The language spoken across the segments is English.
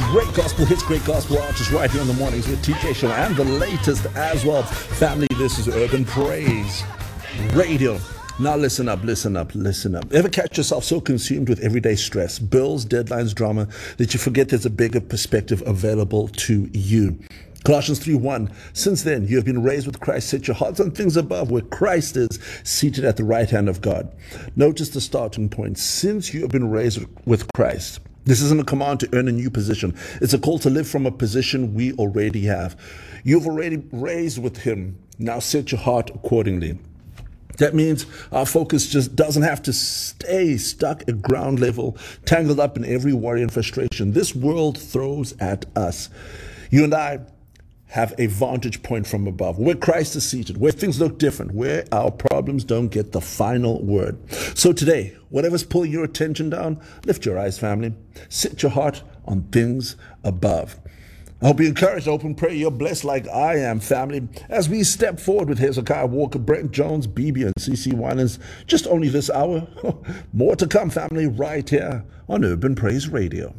Great gospel hits, great gospel artists right here on the mornings with TJ Show and the latest as well. Family, this is Urban Praise Radio. Now listen up, listen up, listen up. Ever catch yourself so consumed with everyday stress, bills, deadlines, drama, that you forget there's a bigger perspective available to you? Colossians 3:1, since then you have been raised with Christ, set your hearts on things above where Christ is seated at the right hand of God. Notice the starting point, since you have been raised with Christ. This isn't a command to earn a new position. It's a call to live from a position we already have. You've already raised with him. Now set your heart accordingly. That means our focus just doesn't have to stay stuck at ground level, tangled up in every worry and frustration this world throws at us. You and I have a vantage point from above, where Christ is seated, where things look different, where our problems don't get the final word. So today, whatever's pulling your attention down, lift your eyes, family. Set your heart on things above. I hope you're encouraged. Open prayer. You're blessed like I am, family, as we step forward with Hezekiah Walker, Brent Jones, BB, and CC Winans. Just only this hour. More to come, family, right here on Urban Praise Radio.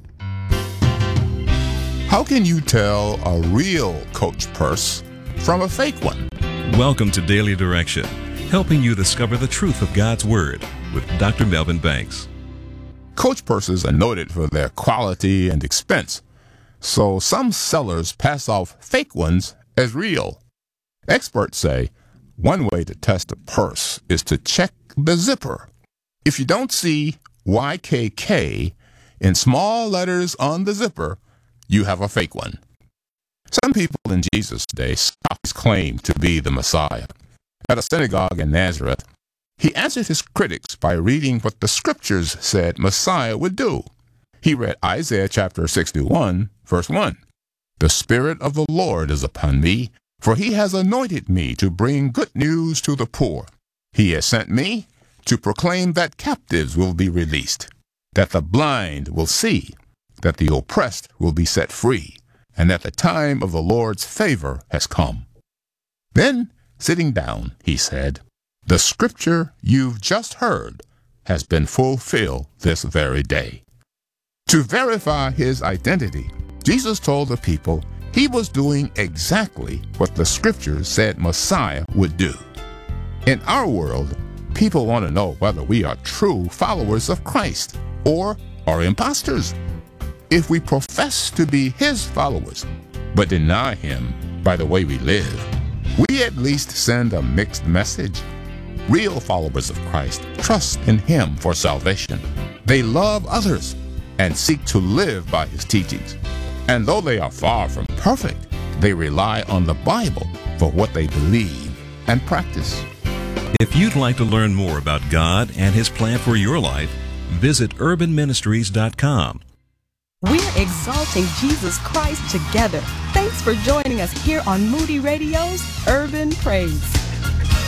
How can you tell a real Coach Purse from a fake one? Welcome to Daily Direction, helping you discover the truth of God's Word with Dr. Melvin Banks. Coach Purses are noted for their quality and expense, so some sellers pass off fake ones as real. Experts say one way to test a purse is to check the zipper. If you don't see YKK in small letters on the zipper, you have a fake one. Some people in Jesus' day scoffed his claim to be the Messiah. At a synagogue in Nazareth, he answered his critics by reading what the scriptures said Messiah would do. He read Isaiah chapter 61, verse 1. The Spirit of the Lord is upon me, for he has anointed me to bring good news to the poor. He has sent me to proclaim that captives will be released, that the blind will see, that the oppressed will be set free, and that the time of the Lord's favor has come. Then, sitting down, he said, the scripture you've just heard has been fulfilled this very day. To verify his identity, Jesus told the people he was doing exactly what the scriptures said Messiah would do. In our world, people want to know whether we are true followers of Christ or are imposters. If we profess to be his followers, but deny him by the way we live, we at least send a mixed message. Real followers of Christ trust in him for salvation. They love others and seek to live by his teachings. And though they are far from perfect, they rely on the Bible for what they believe and practice. If you'd like to learn more about God and his plan for your life, visit urbanministries.com. We're exalting Jesus Christ together. Thanks for joining us here on Moody Radio's Urban Praise.